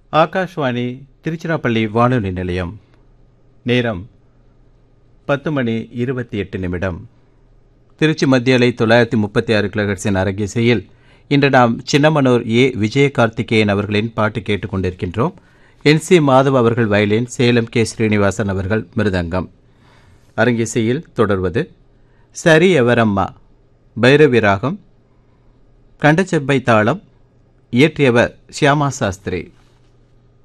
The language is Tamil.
ஆகாஷ்வாணி திருச்சிராப்பள்ளி வானொலி நிலையம். நேரம் 10:28. திருச்சி மத்திய அலை 936 கிலோஹெர்ட்ஸின் அரங்கேசையில் இன்று நாம் சின்னமனூர் ஏ. விஜயகார்த்திகேயன் அவர்களின் பாட்டு கேட்டுக்கொண்டிருக்கின்றோம். NC மாதவ் அவர்கள் வயலின், சேலம் கே. ஸ்ரீனிவாசன் அவர்கள் மிருதங்கம். அரங்கேசையில் தொடர்வது சரி எவரம்மா, பைரவி ராகம், கண்டச்செவ்வை தாளம். இயற்றியவர் ஷியாமா சாஸ்திரி.